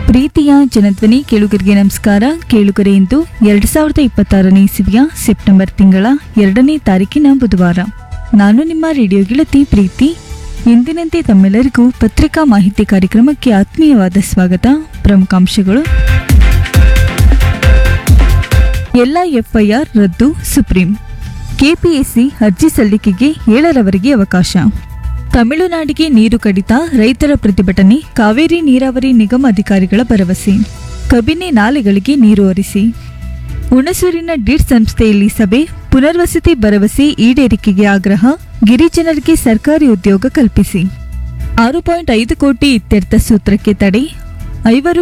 ಪ್ರೀತಿಯ ಜನಧ್ವನಿ ಕೇಳುಗರಿಗೆ ನಮಸ್ಕಾರ. ಕೇಳುಗರೆ, ಇಂದು 2026ನೇ ಇಸವಿಯ ಸೆಪ್ಟೆಂಬರ್ ತಿಂಗಳ 2ನೇ ತಾರೀಕಿನ ಬುಧವಾರ. ನಾನು ನಿಮ್ಮ ರೇಡಿಯೋ ಗೆಳತಿ ಪ್ರೀತಿ. ಎಂದಿನಂತೆ ತಮ್ಮೆಲ್ಲರಿಗೂ ಪತ್ರಿಕಾ ಮಾಹಿತಿ ಕಾರ್ಯಕ್ರಮಕ್ಕೆ ಆತ್ಮೀಯವಾದ ಸ್ವಾಗತ. ಪ್ರಮುಖಾಂಶಗಳು: ಎಲ್ಲ ಎಫ್ಐಆರ್ ರದ್ದು, ಸುಪ್ರೀಂ. ಕೆಪಿಎಸ್ಸಿ ಅರ್ಜಿ ಸಲ್ಲಿಕೆಗೆ 7ರವರೆಗೆ ಅವಕಾಶ. ತಮಿಳುನಾಡಿಗೆ ನೀರು ಕಡಿತ, ರೈತರ ಪ್ರತಿಭಟನೆ, ಕಾವೇರಿ ನೀರಾವರಿ ನಿಗಮ ಅಧಿಕಾರಿಗಳ ಭರವಸೆ. ಕಬಿನಿ ನಾಲೆಗಳಿಗೆ ನೀರು ಹರಿಸಿ. ಹುಣಸೂರಿನ ಡಿಡ್ ಸಂಸ್ಥೆಯಲ್ಲಿ ಸಭೆ, ಪುನರ್ವಸತಿ ಭರವಸೆ ಈಡೇರಿಕೆಗೆ ಆಗ್ರಹ, ಗಿರಿಜನರಿಗೆ ಸರ್ಕಾರಿ ಉದ್ಯೋಗ ಕಲ್ಪಿಸಿ. 6.5 ಕೋಟಿ ಇತ್ಯರ್ಥ ಸೂತ್ರಕ್ಕೆ ತಡೆ, 5